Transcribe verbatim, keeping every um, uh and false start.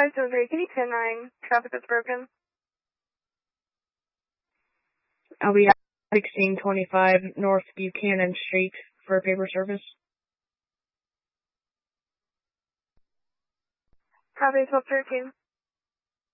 five seven three, can you ten nine? Traffic is broken. I'll be at sixteen twenty-five North Buchanan Street for paper service. Copy, twelve thirteen.